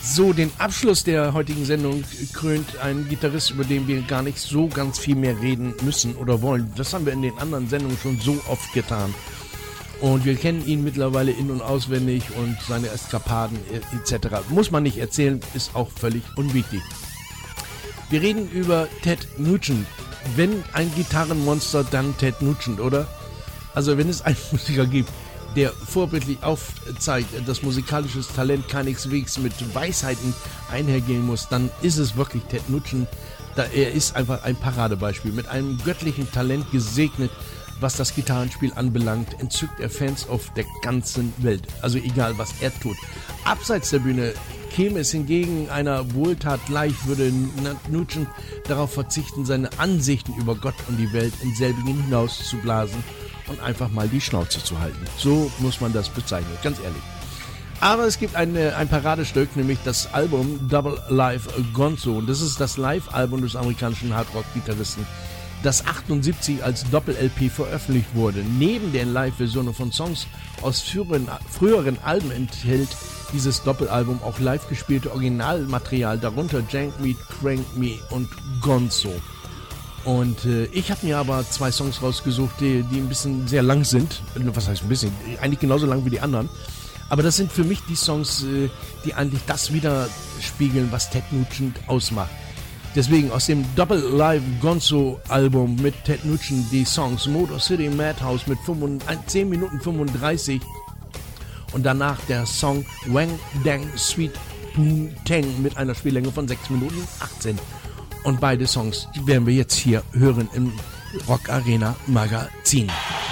So, den Abschluss der heutigen Sendung krönt ein Gitarrist, über den wir gar nicht so ganz viel mehr reden müssen oder wollen. Das haben wir in den anderen Sendungen schon so oft getan. Und wir kennen ihn mittlerweile in- und auswendig und seine Eskapaden etc. Muss man nicht erzählen, ist auch völlig unwichtig. Wir reden über Ted Nugent. Wenn ein Gitarrenmonster, dann Ted Nugent, oder? Also wenn es einen Musiker gibt, der vorbildlich aufzeigt, dass musikalisches Talent keineswegs mit Weisheiten einhergehen muss, dann ist es wirklich Ted Nugent. Er ist einfach ein Paradebeispiel. Mit einem göttlichen Talent gesegnet, was das Gitarrenspiel anbelangt, entzückt er Fans auf der ganzen Welt. Also egal, was er tut. Abseits der Bühne käme es hingegen einer Wohltat gleich, würde Nugent darauf verzichten, seine Ansichten über Gott und die Welt in selbigen hinaus zu blasen und einfach mal die Schnauze zu halten. So muss man das bezeichnen, ganz ehrlich. Aber es gibt ein Paradestück, nämlich das Album Double Live Gonzo. Und das ist das Live-Album des amerikanischen Hardrock-Gitarristen, das 78 als Doppel-LP veröffentlicht wurde. Neben den Live-Versionen von Songs aus früheren Alben enthält dieses Doppelalbum auch live gespielte Originalmaterial, darunter Jank Me, Crank Me und Gonzo. Und ich habe mir aber 2 Songs rausgesucht, die ein bisschen sehr lang sind. Was heißt ein bisschen? Eigentlich genauso lang wie die anderen. Aber das sind für mich die Songs, die eigentlich das widerspiegeln, was Ted Nugent ausmacht. Deswegen aus dem Double Live Gonzo Album mit Ted Nugent die Songs Motor City Madhouse mit 10 Minuten 35 und danach der Song Wang Dang Sweet Boom Tang mit einer Spiellänge von 6 Minuten 18. Und beide Songs, die werden wir jetzt hier hören im Rock Arena Magazin.